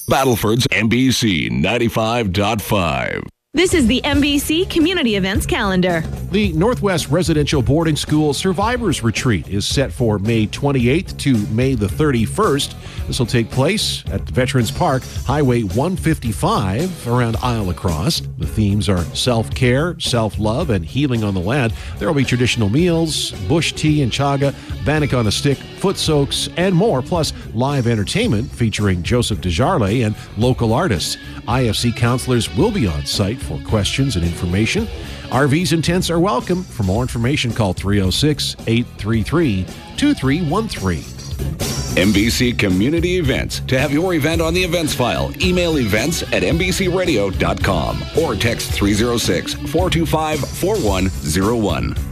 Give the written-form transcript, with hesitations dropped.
Battleford's NBC 95.5. This is the NBC Community Events Calendar. The Northwest Residential Boarding School Survivors Retreat is set for May 28th to May the 31st. This will take place at Veterans Park, Highway 155 around Isle La Crosse. The themes are self-care, self-love, and healing on the land. There will be traditional meals, bush tea and chaga, bannock on a stick, foot soaks, and more, plus live entertainment featuring Joseph Desjardins and local artists. IFC counselors will be on site for questions and information. RVs and tents are welcome. For more information, call 306-833-2313. NBC Community Events. To have your event on the events file, email events@nbcradio.com or text 306-425-4101.